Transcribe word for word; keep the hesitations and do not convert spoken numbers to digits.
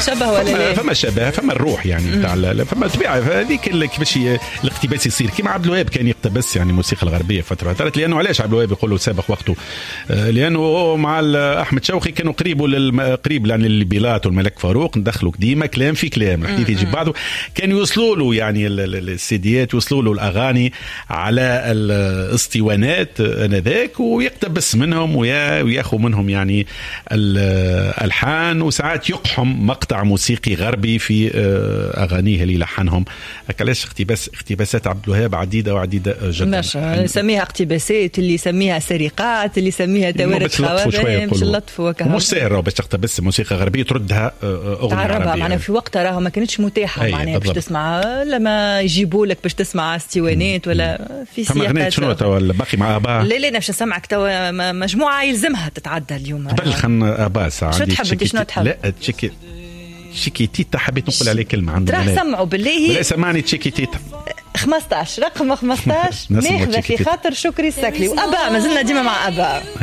شبه ولا لا؟ فما شبه، فما الروح يعني بتاع، فما طبيعه هذيك كيفاش الاقتباس يصير كيما عبد الوهاب كان يقتبس يعني الموسيقى الغربيه فتره فترات. لانه علاش عبد الوهاب يقولوا سابق وقته؟ لانه مع احمد شوقي كانوا قريبوا للقريب يعني للبيلات والملك فاروق، ندخلوا ديما كلام في كلام، الحديث يجي بعضه. كان يوصلوا له يعني السيديات، يوصلوا له الاغاني على الاسطوانات انذاك، ويقتبس منهم وياخذ منهم يعني الالحان، وساعات يقحم مقطع موسيقي غربي في اغانيه اللي لحنهم. علاش اقتباس اقتباسات عبد الوهاب عديده وعديده جدا. ماشي نسميها اقتباسات، اللي يسميها سرقات، اللي يسميها توارد خوارم، مش لطفوا وكذا. مش سهل باش تقتبس موسيقى غربيه تردها اغنيه عربيه معناها في وقتها راهو ما كانتش متاحه معناها باش تسمع لما يجيبوا لك باش تسمع اسطوانات ولا في سياقات. فما شنو تو باقي مع ابا؟ لا لا باش نسمعك تو مجموعه يلزمها تتعدى اليوم. قبل خلنا ابا ساعه شنو تحب انت؟ شنو تحب؟ لا تشيكي شيكيتيتا حبيت نقول عليه كلمه عندنا. ترى سمعوا بالله. لا سمعني تشيكيتيتا خمسطاش رقم خمسطاش ناخذ في خاطر شكري السكلي وابا، ما زلنا ديما مع ابا.